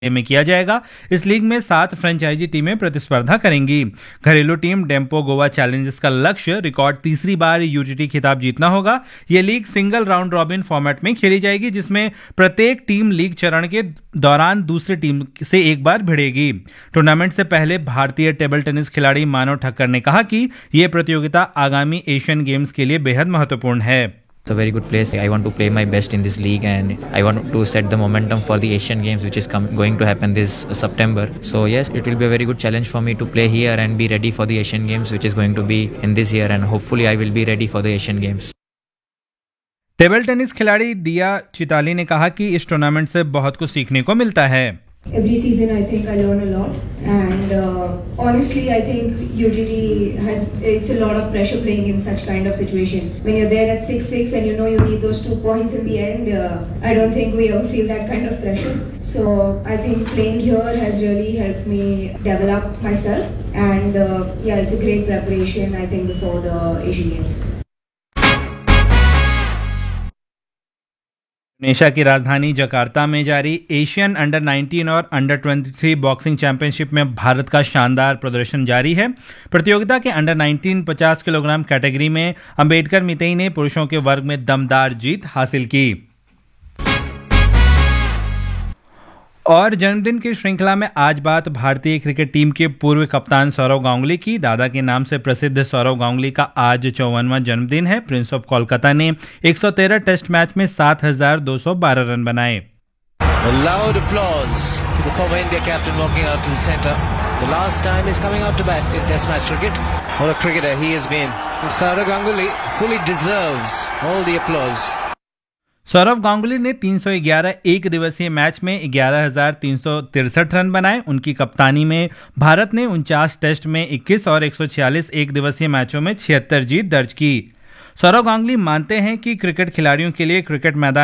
में किया जाएगा। इस लीग में 7 फ्रेंचाइजी टीमें प्रतिस्पर्धा करेंगी। घरेलू टीम डेम्पो गोवा चैलेंजर्स का लक्ष्य रिकॉर्ड तीसरी बार यूटीटी खिताब जीतना होगा। यह league single round robin format में खेली जाएगी, जिसमें प्रत्येक टीम लीग चरण के दौरान दूसरी टीम से एक बार भिड़ेगी। टूर्नामेंट से पहले भारतीय टेबल टेनिस खिलाड़ी मानव ठक्कर ने कहा कि यह प्रतियोगिता आगामी एशियन गेम्स के लिए बेहद महत्वपूर्ण है। It's a very good place. I want to play my best in this league and I want to set the momentum for the Asian Games which is going to happen this September. So yes, it will be a very good challenge for me to play here and be ready for the Asian Games which is going to be in this year, and hopefully I will be ready for the Asian Games. Table tennis खिलाड़ी दिया चिताली ने कहा कि इस tournament से बहुत कुछ सीखने को मिलता है। Every season I think I learn a lot, and honestly I think UTT it's a lot of pressure playing in such kind of situation. When you're there at 6-6 and you know you need those 2 points in the end, I don't think we ever feel that kind of pressure. So I think playing here has really helped me develop myself, and yeah, it's a great preparation I think before the Asian Games. Indonesia की राजधानी Jakarta में जारी Asian under 19 और under 23 boxing championship में भारत का शानदार प्रदर्शन जारी है। प्रतियोगिता के अंडर 19 50 किलोग्राम कैटेगरी में अंबेडकर मितेई ने पुरुषों के वर्ग में दमदार जीत हासिल की। और जन्मदिन की श्रृंखला में आज बात भारतीय क्रिकेट टीम के पूर्व कप्तान सौरव गांगुली की। दादा के नाम से प्रसिद्ध सौरव गांगुली का आज 54वां जन्मदिन है। प्रिंस ऑफ कोलकाता ने 113 टेस्ट मैच में 7,212 रन बनाए। Loud applause for the former India captain walking out to the centre. The last time he's coming out to bat in Test match cricket. What a cricketer he has been. Saurav Ganguly fully deserves all the applause. Saurav Ganguly ने 311 एक दिवसीय match में 11,363 run बनाए। उनकी कप्तानी में भारत ने 49 test में 21 और 146 एक दिवसीय मैचों में 76 जीत दर्ज की। सौरव गांगुली मानते हैं कि क्रिकेट खिलाड़ियों के लिए क्रिकेट मैदान